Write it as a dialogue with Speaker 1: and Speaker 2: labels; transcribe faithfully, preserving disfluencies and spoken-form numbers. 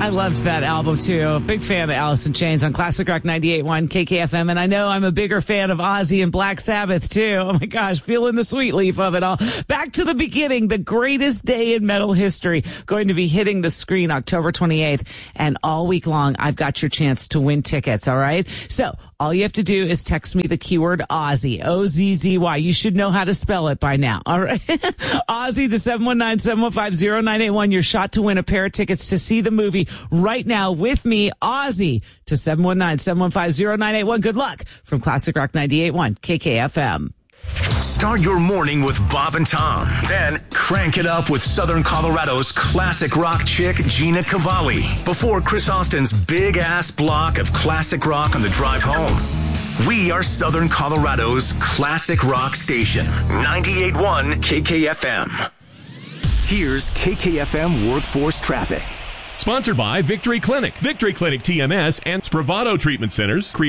Speaker 1: I loved that album, too. Big fan of Alice in Chains on Classic Rock ninety-eight point one K K F M. And I know I'm a bigger fan of Ozzy and Black Sabbath, too. Oh, my gosh, feeling the sweet leaf of it all. Back to the beginning, the greatest day in metal history, going to be hitting the screen October twenty-eighth. And all week long, I've got your chance to win tickets, all right? So all you have to do is text me the keyword Ozzy, O Z Z Y. You should know how to spell it by now, all right? Ozzy to seven one nine, seven one five, zero nine eight one. Your shot to win a pair of tickets to see the movie right now with me, Ozzy, to seven one nine, seven one five, zero nine eight one. Good luck from Classic Rock ninety-eight point one K K F M.
Speaker 2: Start your morning with Bob and Tom. Then crank it up with Southern Colorado's classic rock chick, Gina Cavalli, before Chris Austin's big-ass block of classic rock on the drive home. We are Southern Colorado's classic rock station, ninety-eight point one K K F M. Here's K K F M Workforce Traffic.
Speaker 3: Sponsored by Victory Clinic, Victory Clinic T M S, and Spravato Treatment Centers.